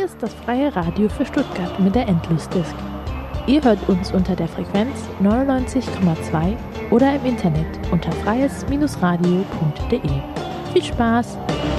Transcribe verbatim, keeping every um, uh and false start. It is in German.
ist das freie Radio für Stuttgart mit der Endlosdisk. Ihr hört uns unter der Frequenz neunundneunzig Komma zwei oder im Internet unter freies Bindestrich radio punkt de. Viel Spaß!